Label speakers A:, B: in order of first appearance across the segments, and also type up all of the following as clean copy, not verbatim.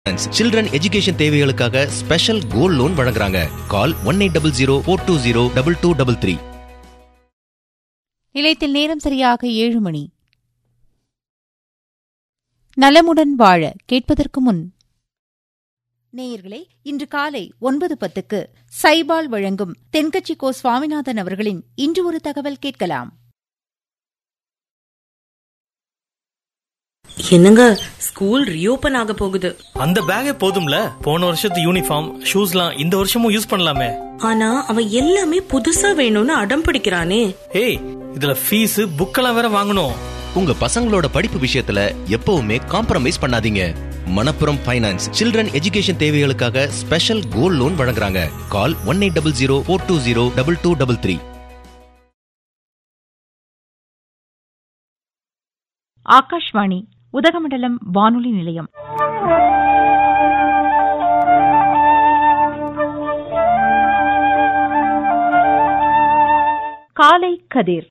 A: Children education தேவைகளுக்காக special gold loan வழங்குறாங்க. கால் 1800-420-2233.
B: நிலையத்தில் நேரம் சரியாக 7 மணி. நலமுடன் வாழ கேட்பதற்கு முன் நேயர்களே, இன்று காலை 9:10 சைபால் வழங்கும் தென்கட்சி கோ சுவாமிநாதன் அவர்களின் இன்று ஒரு தகவல் கேட்கலாம்.
C: என்னங்க, ஸ்கூல் ரீஓபன் ஆக போகுது.
D: அந்த பேக்கே போதும்ல, போன வருஷத்து யூனிஃபார்ம் ஷூஸ்லாம் இந்த வருஷமும் யூஸ் பண்ணலாமே.
C: ஆனா அவன் எல்லாமே புதுசா வேணும்னு அடம் பிடிக்கிறானே.
D: ஏய், இதுல ஃபீஸ் புக்கெல்லாம் வேற வாங்கணும்.
A: உங்க பசங்களோட படிப்பு விஷயத்துல எப்பவுமே காம்ப்ரமைஸ் பண்ணாதீங்க. மணப்புரம் ஃபைனான்ஸ் சில்ட்ரன் எஜுகேஷன் தேவைகளுக்காக ஸ்பெஷல் கோல்ட் லோன் வழங்குறாங்க. கால் 1800-420-2233.
B: ஆகாஷ்வாணி உதகமண்டலம் வானொலி நிலையம். காலை கதிர்.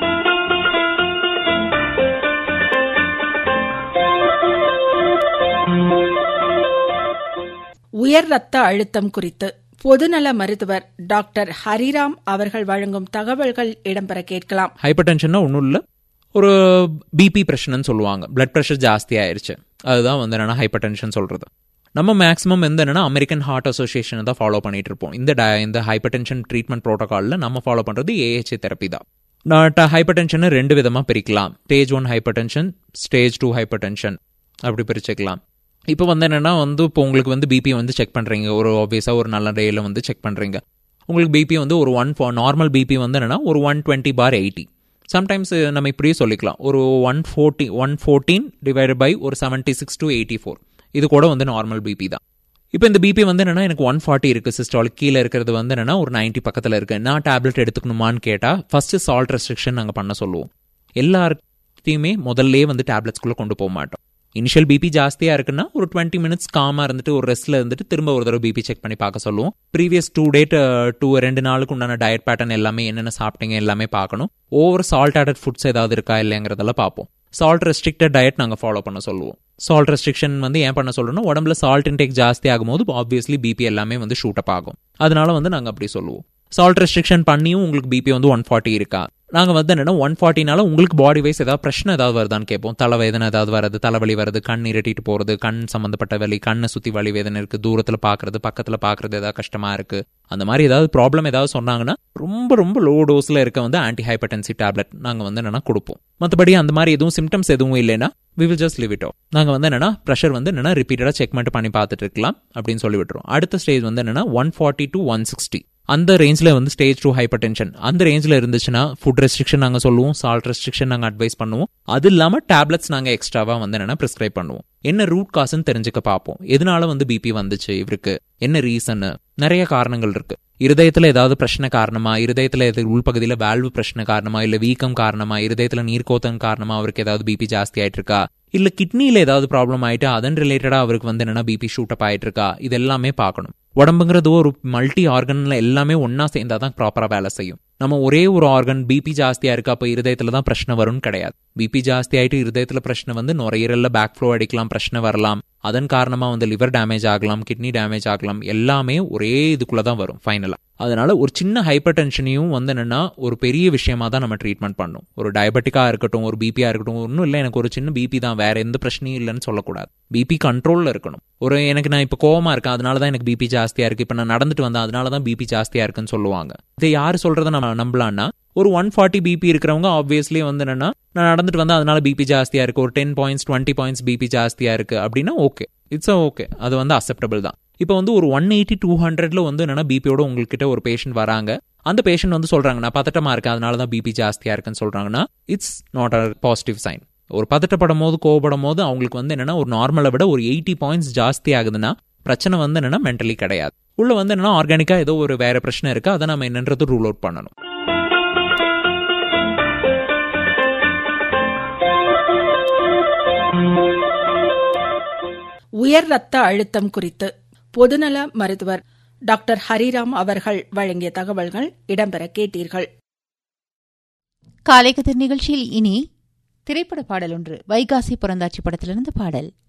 E: உயர் ரத்த அழுத்தம் குறித்து பொதுநல மருத்துவர் டாக்டர் ஹரிராம் அவர்கள் வழங்கும் தகவல்கள் இடம்பெற கேட்கலாம்.
F: ஹைப்பர் டென்ஷன்னா ஒன்றும் இல்லை, ஒரு பிபி பிரச்சனைன்னு சொல்லுவாங்க. பிளட் ப்ரெஷர் ஜாஸ்தி ஆயிடுச்சு, அதுதான் வந்து என்னன்னா ஹைப்பர் டென்ஷன் சொல்றது. நம்ம மேக்ஸிமம் வந்து என்னன்னா அமெரிக்கன் ஹார்ட் அசோசியேஷனை தான் ஃபாலோ பண்ணிட்டு இருப்போம். இந்த ஹைப்பர் டென்ஷன் ட்ரீட்மெண்ட் ப்ரோட்டோகாலில் நம்ம ஃபாலோ பண்ணுறது ஏஹெச்ஏ தெரப்பி தான். ஹைப்பர் டென்ஷனை 2 விதமாக பிரிக்கலாம். Stage 1 hyper tension, stage 2 hyper tension அப்படி பிரிச்சுக்கலாம். இப்போ வந்து என்னென்னா இப்போ உங்களுக்கு வந்து பிபி வந்து செக் பண்ணுறீங்க, ஒரு ஆப்வியஸாக ஒரு நல்ல டேயில் வந்து செக் பண்ணுறீங்க. உங்களுக்கு பிபி வந்து ஒரு நார்மல் பிபி வந்து என்னென்னா ஒரு 120/80. சம்டைம்ஸ் நம்ம இப்படியே சொல்லிக்கலாம், ஒரு 114 டிவைடட் பை ஒரு 76 to 84. இது கூட வந்து நார்மல் பிபி தான். இப்போ இந்த பிபி வந்து என்னென்னா எனக்கு 140 இருக்குது சிஸ்டாலிக், கீழே இருக்கிறது வந்து என்னென்னா ஒரு 90 பக்கத்தில் இருக்குது. நான் டேப்லெட் எடுத்துக்கணுமான்னு கேட்டால் ஃபஸ்ட்டு சால்ட் ரெஸ்ட்ரிக்ஷன் நாங்கள் பண்ண சொல்லுவோம். எல்லாத்தையுமே முதல்லே வந்து டேப்லெட்ஸ்குள்ளே கொண்டு போக மாட்டோம். இனிஷியல் பிபி ஜாஸ்தியாக இருக்குன்னா ஒரு 20 மினிட்ஸ் காமாக இருந்துட்டு ஒரு ரெஸ்ட்டில் இருந்துட்டு திரும்ப ஒரு தடவை பிபி செக் பண்ணி பார்க்க சொல்லுவோம். ப்ரீவியஸ் 2 நாளுக்கு உண்டான டயட் பேட்டர்ன் எல்லாமே என்னென்ன சாப்பிட்டீங்க எல்லாமே பார்க்கணும். ஓவர் சால்ட் ஆடட் ஃபுட்ஸ் ஏதாவது இருக்கா இல்லைங்கிறதெல்லாம் பார்ப்போம். சால்ட் ரெஸ்ட்ரிக்டட் டயட் நாங்கள் ஃபாலோ பண்ண சொல்லுவோம். சால்ட் ரெஸ்ட்ரிக்ஷன் வந்து ஏன் பண்ண சொல்கிறோம்னா, உடம்புல சால்ட் இன்டேக் ஜாஸ்தி ஆகும்போது ஆப்வியஸ்லி பிபி எல்லாமே வந்து ஷூட் அப் ஆகும். அதனால வந்து நாங்கள் அப்படி சொல்லுவோம். சால்ட் ரெஸ்ட்ரிக்ஷன் பண்ணியும் உங்களுக்கு பிபி வந்து 140 இருக்கா, நாங்கள் வந்து என்னென்னா 140நால உங்களுக்கு பாடி வைஸ் ஏதாவது பிரச்சனை ஏதாவது வருதான்னு கேட்போம். தலைவேதனை ஏதாவது வருது, தலைவலி வருது, கண் இரட்டிட்டு போகிறது, கண் சம்மந்தப்பட்ட வலி, கண்ணை சுற்றி வலி வேதனை இருக்குது, தூரத்தில் பார்க்குறது பக்கத்தில் பார்க்குறது ஏதாவது கஷ்டமாக இருக்குது, அந்த மாதிரி ஏதாவது ப்ராப்ளம் ஏதாவது சொன்னாங்கன்னா ரொம்ப ரொம்ப லோ டோஸில் இருக்க வந்து ஆன்டி ஹைப்பர்டென்சி டேப்லெட் நாங்கள் வந்து என்னென்னா கொடுப்போம். மற்றபடி அந்த மாதிரி எதுவும் சிம்டம்ஸ் எதுவும் இல்லைன்னா we will just leave it out. நாங்கள் வந்து என்னென்னா ப்ரெஷர் வந்து என்னென்னா ரிப்பீட்டடாக செக் பண்ணி பார்த்துட்டு இருக்கலாம் அப்படின்னு சொல்லி விட்டுரும். அடுத்த ஸ்டேஜ் வந்து என்னென்னா 140 to 160 அந்த ரேஞ்சில் வந்து ஸ்டேஜ் 2 ஹைப்பர் டென்ஷன். அந்த ரேஞ்சில் இருந்துச்சுன்னா ஃபுட் ரெஸ்ட்ரிக்ஷன் நாங்கள் சொல்லுவோம், சால்ட் ரெஸ்ட்ரிக்ஷன் நாங்கள் அட்வைஸ் பண்ணுவோம். அது இல்லாமல் டேப்லெட்ஸ் நாங்கள் எக்ஸ்ட்ராவாக வந்து என்னென்னா ப்ரிஸ்கிரைப் பண்ணுவோம். என்ன ரூட் காசுன்னு தெரிஞ்சுக்க பார்ப்போம். எதனால வந்து பிபி வந்துச்சு இவருக்கு, என்ன ரீசன்னு, நிறைய காரணங்கள் இருக்கு. இருதயத்தில் ஏதாவது பிரச்சனை காரணமா, இருதயத்தில் உள்பகுதியில் வால்வு பிரச்சனை காரணமா, இல்லை வீக்கம் காரணமா, இருதயத்தில் நீர்க்கோத்தம் காரணமா அவருக்கு ஏதாவது பிபி ஜாஸ்தி ஆயிட்டு இருக்கா, இல்லை கிட்னியில் ஏதாவது ப்ராப்ளம் ஆயிட்டு அதன் ரிலேட்டடாக அவருக்கு வந்து என்னென்னா பிபி ஷூட் அப் ஆயிட்டு இருக்கா, இது எல்லாமே பார்க்கணும். உடம்புங்கிறது ஒரு மல்டி ஆர்கன்ல எல்லாமே ஒன்னா சேர்ந்தாதான் ப்ராப்பரா வேலை செய்யும். நம்ம ஒரே ஒரு ஆர்கன் பிபி ஜாஸ்தியா இருக்கு அப்ப இருதயத்துல தான் பிரச்சனை வரும்னு கிடையாது. பிபி ஜாஸ்தி ஆயிட்டு இருதயத்துல பிரச்சனை வந்து நுரையீரல்ல பேக் ஃப்ளோ அடிக்கலாம், பிரச்சனை வரலாம். அதன் காரணமா வந்து லிவர் டேமேஜ் ஆகலாம், கிட்னி டேமேஜ் ஆகலாம். எல்லாமே ஒரே இதுக்குள்ளதான் வரும் ஃபைனலா. அதனால ஒரு சின்ன ஹைப்பர் டென்ஷனையும் வந்து என்னன்னா ஒரு பெரிய விஷயமா தான் நம்ம ட்ரீட்மெண்ட் பண்ணணும். ஒரு டயபெட்டிக்கா இருக்கட்டும், ஒரு பிபியா இருக்கட்டும், ஒன்றும் இல்லை எனக்கு ஒரு சின்ன பிபி தான், வேற எந்த பிரச்சனையும் இல்லைன்னு சொல்லக்கூடாது. பிபி கண்ட்ரோல்ல இருக்கணும். ஒரு எனக்கு நான் இப்போ கோவமா இருக்கேன் அதனாலதான் எனக்கு பிபி ஜாஸ்தியா இருக்கு, இப்போ நான் நடந்துட்டு வந்தேன் அதனாலதான் பிபி ஜாஸ்தியா இருக்குன்னு சொல்லுவாங்க. இதை யாரு சொல்றதை நம்ம நம்பலாம்னா, ஒரு 140 பிபி இருக்கிறவங்க ஆப்வியஸ்லி வந்து என்னன்னா நான் நடந்துட்டு வந்தேன் அதனால பிபி ஜாஸ்தியா இருக்கு, ஒரு 10 points 20 points பிபி ஜாஸ்தியா இருக்கு அப்படின்னா ஓகே, இட்ஸ் ஓகே, அது வந்து அக்செப்டபிள் தான். இப்போ வந்து ஒரு 180-200 வந்து என்னன்னா பிபியோட உங்ககிட்ட ஒரு பேஷண்ட் வராங்க, அந்த பேஷண்ட் வந்து சொல்றாங்க நான் பதட்டமா இருக்கேன் அதனால தான் பிபி ஜாஸ்தியா இருக்குன்னு சொல்றாங்கன்னா it's not a positive sign. ஒரு பதட்டப்படும் போது கோவப்படும் போது அவங்களுக்கு வந்து என்னன்னா ஒரு நார்மலை விட ஒரு 80 points ஜாஸ்தி ஆகுதுன்னா பிரச்சனை வந்து என்னன்னா மென்டலி கிடையாது. உள்ள வந்து என்னன்னா ஆர்கானிக்கா ஏதோ ஒரு வேற பிரச்சனை இருக்கு, அதை நம்ம என்னன்றது ரூல் அவுட் பண்ணணும்.
E: உயர் ரத்த அழுத்தம் குறித்து பொதுநல மருத்துவர் டாக்டர் ஹரிராம் அவர்கள் வழங்கிய தகவல்கள் இடம்பெற கேட்டீர்கள்.
B: காலை கதிர் நிகழ்ச்சியில் இனி திரைப்பட பாடல் ஒன்று, வைகாசி புறந்தாச்சி படத்திலிருந்து பாடல்.